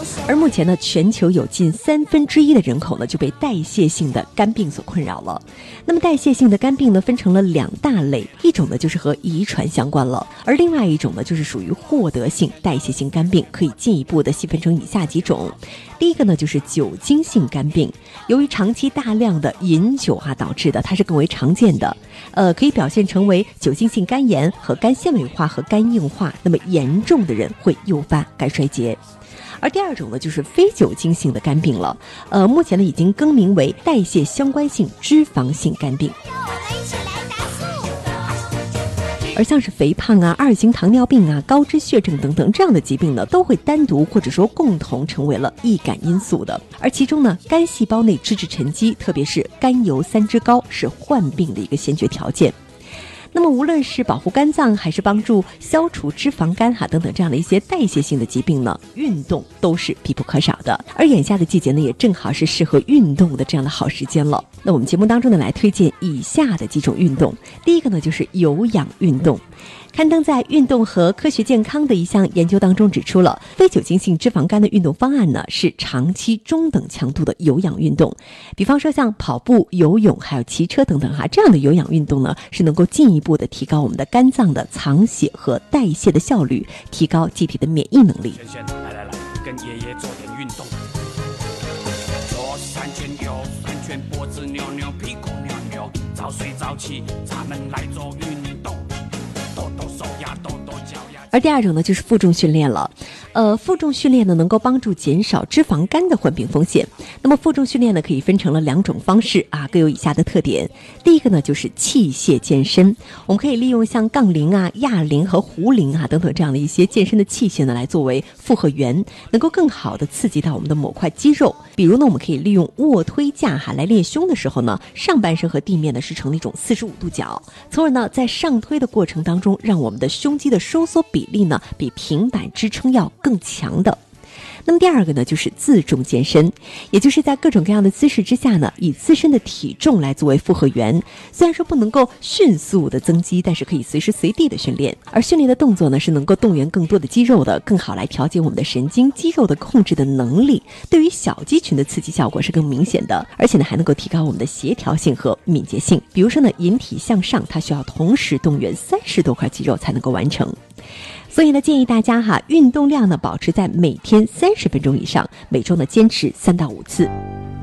而目前呢，全球有近1/3的人口呢就被代谢性的肝病所困扰了。那么代谢性的肝病呢分成了2大类，一种呢就是和遗传相关了，而另外一种呢就是属于获得性代谢性肝病，可以进一步的细分成以下几种。第一个呢就是酒精性肝病，由于长期大量的饮酒导致的，它是更为常见的，可以表现成为酒精性肝炎和肝纤维化和肝硬化，那么严重的人会诱发肝衰竭。而第二种呢，就是非酒精性的肝病了，目前呢已经更名为代谢相关性脂肪性肝病。而像是肥胖2型糖尿病高脂血症等等这样的疾病呢，都会单独或者说共同成为了易感因素的。而其中呢，肝细胞内脂质沉积，特别是甘油三酯高，是患病的一个先决条件。那么无论是保护肝脏还是帮助消除脂肪肝等等这样的一些代谢性的疾病呢，运动都是必不可少的。而眼下的季节呢，也正好是适合运动的这样的好时间了。那我们节目当中呢，来推荐以下的几种运动。第一个呢，就是有氧运动。刊登在《运动和科学健康》的一项研究当中指出了，非酒精性脂肪肝的运动方案呢是长期中等强度的有氧运动，比方说像跑步、游泳还有骑车等等这样的有氧运动呢是能够进一步的提高我们的肝脏的藏血和代谢的效率，提高机体的免疫能力。 来，跟爷爷做点运动，左3圈右3圈，脖子扭扭，屁股扭扭，早睡早起，咱们来做运动。 而第二种呢，就是负重训练了。负重训练呢，能够帮助减少脂肪肝的患病风险。那么负重训练呢，可以分成了2种方式各有以下的特点。第一个呢，就是器械健身。我们可以利用像杠铃哑铃和壶铃等等这样的一些健身的器械呢，来作为负荷源，能够更好的刺激到我们的某块肌肉。比如呢，我们可以利用卧推架来练胸的时候呢，上半身和地面呢是成了一种45度角，从而呢，在上推的过程当中，让我们的胸肌的收缩比例呢，比平板支撑要更强的。那么第二个呢，就是自重健身，也就是在各种各样的姿势之下呢，以自身的体重来作为负荷源。虽然说不能够迅速的增肌，但是可以随时随地的训练。而训练的动作呢，是能够动员更多的肌肉的，更好来调节我们的神经肌肉的控制的能力。对于小肌群的刺激效果是更明显的，而且呢，还能够提高我们的协调性和敏捷性。比如说呢，引体向上，它需要同时动员30多块肌肉才能够完成。所以呢，建议大家运动量呢保持在每天30分钟以上，每周呢坚持3到5次。